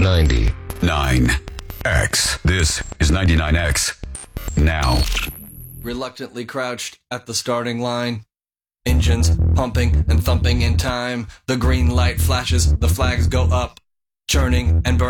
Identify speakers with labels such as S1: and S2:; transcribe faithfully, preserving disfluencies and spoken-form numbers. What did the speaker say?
S1: ninety.
S2: nine X. This is ninety-nine X. Now.
S3: Reluctantly crouched at the starting line. Engines pumping and thumping in time. The green light flashes, the flags go up. Churning and burning.